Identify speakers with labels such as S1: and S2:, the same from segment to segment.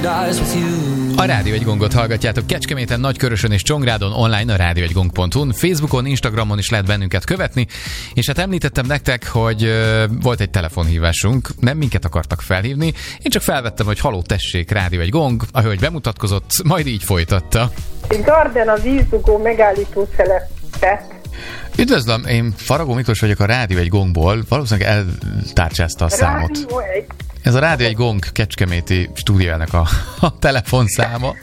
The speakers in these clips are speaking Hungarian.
S1: A Rádió Egy Gongot hallgatjátok Kecskeméten, Nagykörösön és Csongrádon, online a radioegygong.hu-n, Facebookon, Instagramon is lehet bennünket követni, és hát említettem nektek, hogy volt egy telefonhívásunk, nem minket akartak felhívni, én csak felvettem, hogy haló, tessék, Rádió Egy Gong, a hölgy bemutatkozott, majd így folytatta.
S2: Garden a vízdugó megállító szelepet.
S1: Üdvözlöm, én Faragó Miklós vagyok a Rádió Egy Gongból, valószínűleg eltárcsázta a számot. Ez a Rádió Egy Gong kecskeméti stúdiójának a telefonszáma.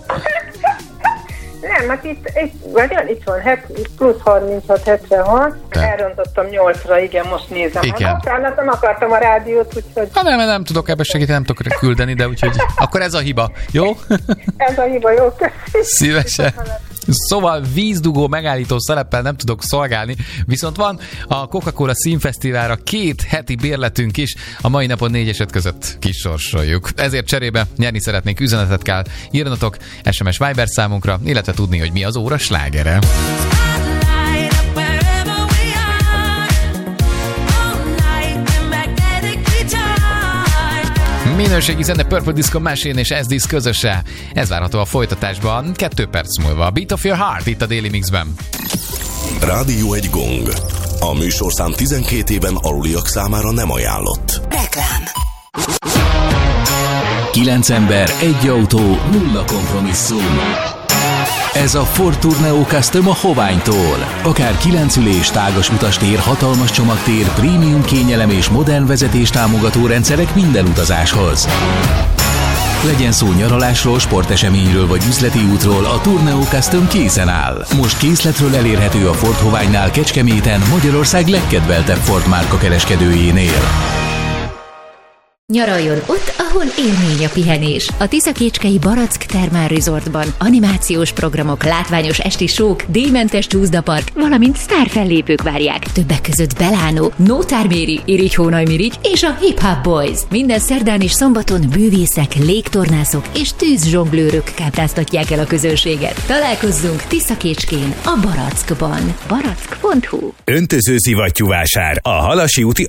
S2: Nem, hát itt van, plusz 36-76, elrontottam 8-ra, igen, most nézem.
S1: Igen.
S2: Hát nem akartam a rádiót, úgyhogy...
S1: Nem tudok ebbe segíteni, nem tudok küldeni, de úgyhogy akkor ez a hiba, jó?
S2: Ez a hiba, jó, köszönöm.
S1: Szívesen. Szóval vízdugó megállító szeleppel nem tudok szolgálni, viszont van a Coca-Cola színfesztiválra 2 heti bérletünk is, a mai napon 4 eset között kisorsoljuk. Ezért cserébe nyerni szeretnénk, üzenetet kell írnatok SMS Viber számunkra, illetve tudni, hogy mi az óra slágere. Minőségi zene Purple Disco Machine és S-Disc közöse. Ez várható a folytatásban 2 perc múlva. A Beat of Your Heart itt a Daily Mixben.
S3: Rádió Egy Gong. A műsorszám 12 éven aluliak számára nem ajánlott.
S4: Reklám.
S5: 9 ember, 1 autó, 0 kompromisszum. Ez a Ford Tourneo Custom a Hoványtól. Akár 9 ülés, tágas utastér, hatalmas csomagtér, prémium kényelem és modern vezetés támogató rendszerek minden utazáshoz. Legyen szó nyaralásról, sporteseményről vagy üzleti útról, a Tourneo Custom készen áll. Most készletről elérhető a Ford Hoványnál Kecskeméten, Magyarország legkedveltebb Ford márka kereskedőjénél.
S4: Nyaraljon ott, ahol élmény a pihenés. A Tiszakécskei Barack Thermal Resortban animációs programok, látványos esti sók, díjmentes csúszdapark, valamint sztárfellépők várják. Többek között Belánó, Nótár Méri, Irigy Hónaj Mirigy és a Hip Hop Boys. Minden szerdán és szombaton bűvészek, légtornászok és tűzzsonglőrök kápráztatják el a közönséget. Találkozzunk Tiszakécskén, a Barackban. Barack.hu.
S6: Öntöző szivattyúvásár a Halasi úti